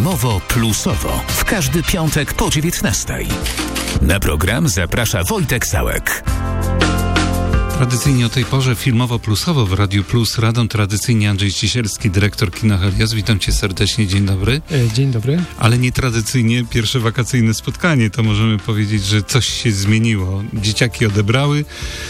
Filmowo-plusowo w każdy piątek po 19:00. Na program zaprasza Wojtek Sałek. Tradycyjnie o tej porze filmowo-plusowo w Radiu Plus radą tradycyjnie Andrzej Ścisielski, dyrektor Kina Helios. Witam cię serdecznie, dzień dobry. Dzień dobry. Ale nietradycyjnie pierwsze wakacyjne spotkanie, to możemy powiedzieć, że coś się zmieniło. Dzieciaki odebrały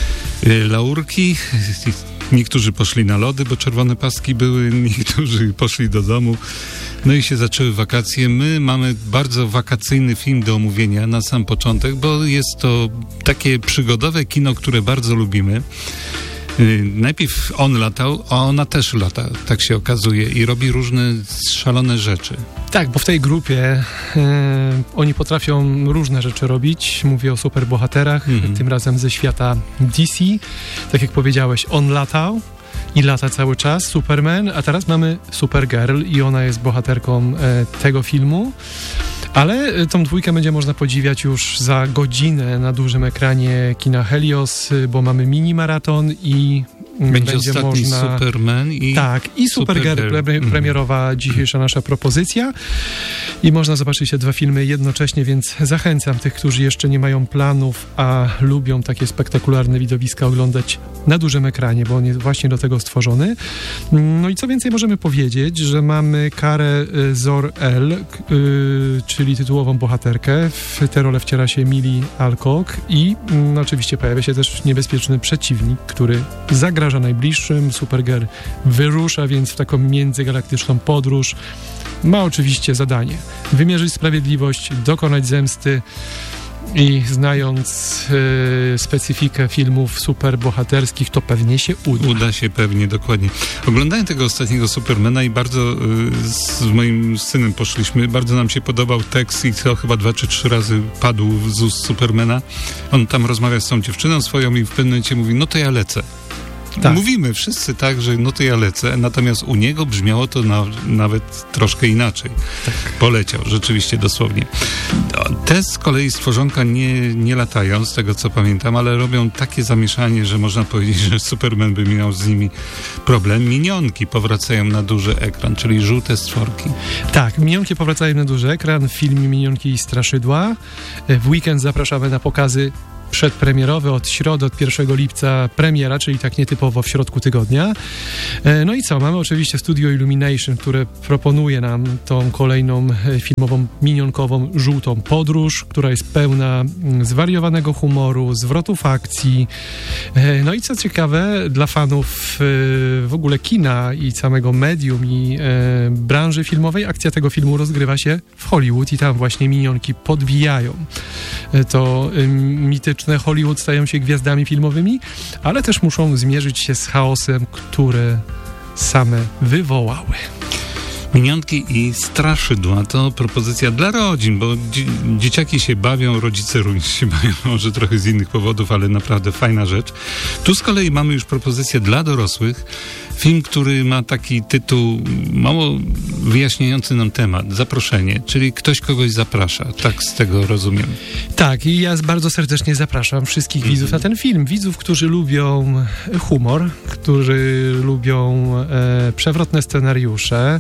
laurki, niektórzy poszli na lody, bo czerwone paski były, niektórzy poszli do domu. No i się zaczęły wakacje. My mamy bardzo wakacyjny film do omówienia na sam początek, bo jest to takie przygodowe kino, które bardzo lubimy. Najpierw on latał, a ona też lata, tak się okazuje, i robi różne szalone rzeczy. Tak, bo w tej grupie oni potrafią różne rzeczy robić. Mówię o superbohaterach, tym razem ze świata DC. Tak jak powiedziałeś, on latał i lata cały czas, Superman, a teraz mamy Supergirl i ona jest bohaterką tego filmu. Ale tą dwójkę będzie można podziwiać już za godzinę na dużym ekranie Kina Helios, bo mamy mini maraton i będzie ostatni Superman i tak, i Supergirl, premierowa dzisiejsza nasza propozycja. I można zobaczyć te dwa filmy jednocześnie, więc zachęcam tych, którzy jeszcze nie mają planów, a lubią takie spektakularne widowiska oglądać na dużym ekranie, bo on jest właśnie do tego stworzony. No i co więcej możemy powiedzieć, że mamy Karę Zor-El, czyli tytułową bohaterkę. W tę rolę wciela się Millie Alcock i oczywiście pojawia się też niebezpieczny przeciwnik, który zagraża najbliższym. Supergirl wyrusza więc w taką międzygalaktyczną podróż. Ma oczywiście zadanie wymierzyć sprawiedliwość, dokonać zemsty i znając specyfikę filmów superbohaterskich, to pewnie się uda. Uda się pewnie, dokładnie. Oglądałem tego ostatniego Supermana i bardzo z moim synem poszliśmy. Bardzo nam się podobał tekst i to chyba 2 czy 3 razy padł z ust Supermana. On tam rozmawia z tą dziewczyną swoją i w pewnym momencie mówi, no to ja lecę. Tak. Mówimy wszyscy tak, że no to ja lecę, natomiast u niego brzmiało to nawet troszkę inaczej. Tak. Poleciał, rzeczywiście, dosłownie. Te z kolei stworzonka nie latają, z tego co pamiętam, ale robią takie zamieszanie, że można powiedzieć, że Superman by miał z nimi problem. Minionki powracają na duży ekran, czyli żółte stworki. Tak, Minionki powracają na duży ekran w filmie Minionki i Straszydła. W weekend zapraszamy na pokazy przedpremierowe, od środy, od 1 lipca premiera, czyli tak nietypowo w środku tygodnia. No i co? Mamy oczywiście Studio Illumination, które proponuje nam tą kolejną filmową, minionkową, żółtą podróż, która jest pełna zwariowanego humoru, zwrotów akcji. No i co ciekawe, dla fanów w ogóle kina i samego medium i branży filmowej, akcja tego filmu rozgrywa się w Hollywood i tam właśnie minionki podbijają to mityczne Hollywood, stają się gwiazdami filmowymi, ale też muszą zmierzyć się z chaosem, który same wywołały. Minionki i Straszydła to propozycja dla rodzin, bo dzieciaki się bawią, rodzice również się bawią, może trochę z innych powodów, ale naprawdę fajna rzecz. Tu z kolei mamy już propozycję dla dorosłych. Film, który ma taki tytuł mało wyjaśniający nam temat, zaproszenie, czyli ktoś kogoś zaprasza, tak z tego rozumiem. Tak, i ja bardzo serdecznie zapraszam wszystkich widzów na ten film. Widzów, którzy lubią humor, którzy lubią przewrotne scenariusze,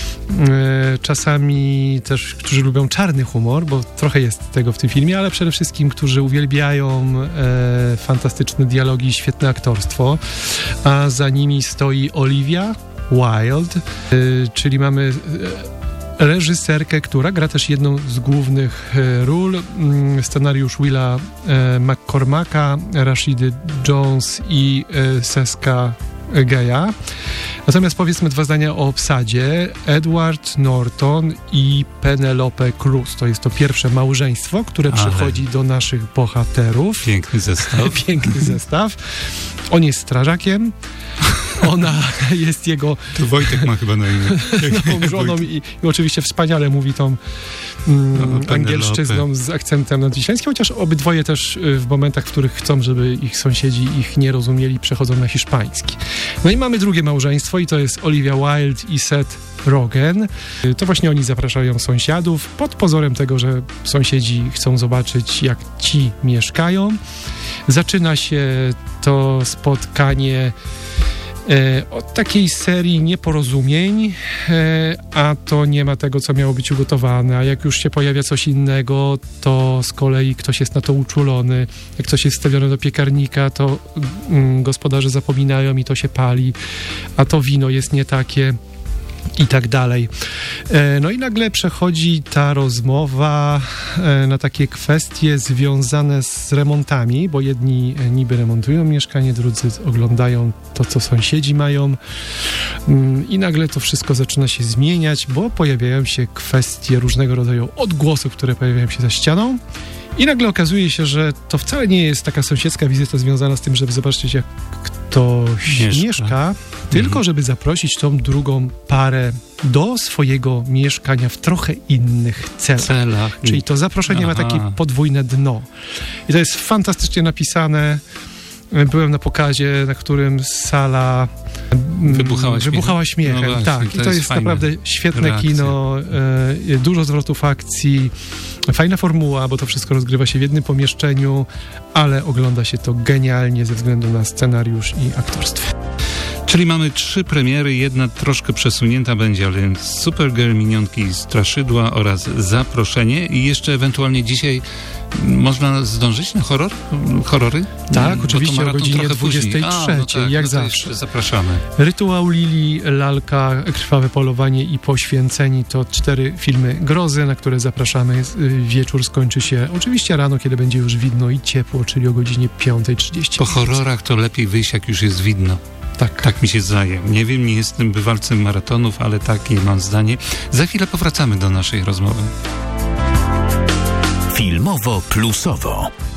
czasami też, którzy lubią czarny humor, bo trochę jest tego w tym filmie, ale przede wszystkim, którzy uwielbiają fantastyczne dialogi i świetne aktorstwo, a za nimi stoi Olivia Wilde, czyli mamy reżyserkę, która gra też jedną z głównych ról. Scenariusz Willa McCormacka, Rashidy Jones i Seska Geja. Natomiast powiedzmy 2 zdania o obsadzie. Edward Norton i Penelope Cruz. To jest to pierwsze małżeństwo, które przychodzi do naszych bohaterów. Piękny zestaw. Piękny zestaw. On jest strażakiem. Ona jest jego... To Wojtek ma chyba na imię. Żoną i oczywiście wspaniale mówi tą angielszczyzną z akcentem nadwiślańskim, chociaż obydwoje też w momentach, w których chcą, żeby ich sąsiedzi ich nie rozumieli, przechodzą na hiszpański. No i mamy drugie małżeństwo i to jest Olivia Wilde i Seth Rogen. To właśnie oni zapraszają sąsiadów pod pozorem tego, że sąsiedzi chcą zobaczyć, jak ci mieszkają. Zaczyna się to spotkanie Od takiej serii nieporozumień, a to nie ma tego, co miało być ugotowane, a jak już się pojawia coś innego, to z kolei ktoś jest na to uczulony. Jak coś jest wstawione do piekarnika, to gospodarze zapominają i to się pali, a to wino jest nie takie i tak dalej. No i nagle przechodzi ta rozmowa na takie kwestie związane z remontami, bo jedni niby remontują mieszkanie, drudzy oglądają to, co sąsiedzi mają i nagle to wszystko zaczyna się zmieniać, bo pojawiają się kwestie różnego rodzaju odgłosów, które pojawiają się za ścianą i nagle okazuje się, że to wcale nie jest taka sąsiedzka wizyta związana z tym, żeby zobaczyć, jak ktoś mieszka, tylko żeby zaprosić tą drugą parę do swojego mieszkania w trochę innych celach. Czyli to zaproszenie ma takie podwójne dno. I to jest fantastycznie napisane. Byłem na pokazie, na którym sala wybuchała śmiechem. No właśnie, tak, i to jest naprawdę świetne kino, dużo zwrotów akcji, fajna formuła, bo to wszystko rozgrywa się w jednym pomieszczeniu, ale ogląda się to genialnie ze względu na scenariusz i aktorstwo. Czyli mamy 3 premiery, jedna troszkę przesunięta będzie, ale Supergirl, Minionki i Straszydła oraz Zaproszenie i jeszcze ewentualnie dzisiaj można zdążyć na horrory? Tak, oczywiście o godzinie 23, jak zawsze. Zapraszamy. Rytuał Lili, Lalka, Krwawe polowanie i Poświęceni to 4 filmy grozy, na które zapraszamy. Wieczór skończy się oczywiście rano, kiedy będzie już widno i ciepło, czyli o godzinie 5:30. Po horrorach to lepiej wyjść, jak już jest widno. Tak mi się zdaje. Nie wiem, nie jestem bywalcem maratonów, ale takie mam zdanie. Za chwilę powracamy do naszej rozmowy. Filmowo plusowo.